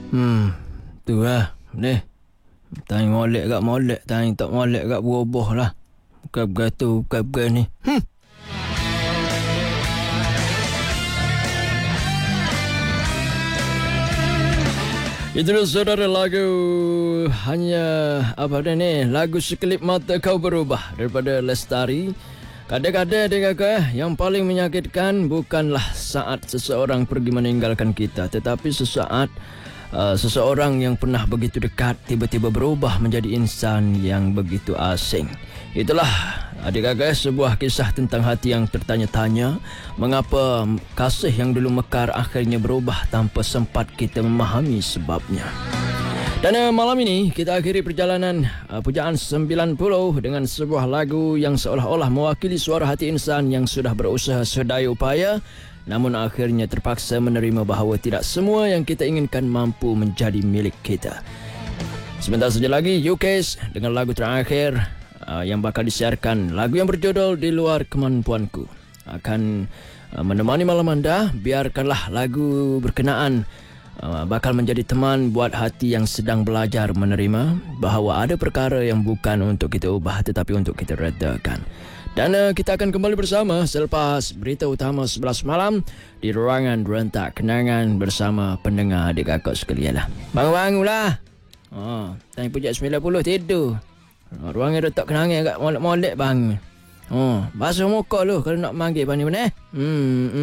Tu lah. Ni. Tanya molek, tanya tak molek kat berubah lah. Bukan bergatu, bukan begini. Itu saudara lagu hanya apa dia ni? Lagu Sekelip Mata Kau Berubah daripada Lestari. Kadang-kadang dia kata yang paling menyakitkan bukanlah saat seseorang pergi meninggalkan kita, tetapi sesaat seseorang yang pernah begitu dekat tiba-tiba berubah menjadi insan yang begitu asing. Itulah adik-adik sebuah kisah tentang hati yang tertanya-tanya mengapa kasih yang dulu mekar akhirnya berubah tanpa sempat kita memahami sebabnya. Dan malam ini kita akhiri perjalanan Pujaan 90 dengan sebuah lagu yang seolah-olah mewakili suara hati insan yang sudah berusaha sedaya upaya namun akhirnya terpaksa menerima bahawa tidak semua yang kita inginkan mampu menjadi milik kita. Sebentar saja lagi UKS dengan lagu terakhir yang bakal disiarkan, lagu yang berjudul Di Luar Kemampuanku, akan menemani malam anda. Biarkanlah lagu berkenaan bakal menjadi teman buat hati yang sedang belajar menerima bahawa ada perkara yang bukan untuk kita ubah tetapi untuk kita redakan. Dan kita akan kembali bersama selepas berita utama 11 malam di ruangan rentak kenangan bersama pendengar adik kakak sekalian lah. Bangun-bangunlah. Tanya Pujat 90 tidur. Ruangan rentak kenangan agak molek-molek bangun. Basuh muka lu kalau nak manggil pani mana.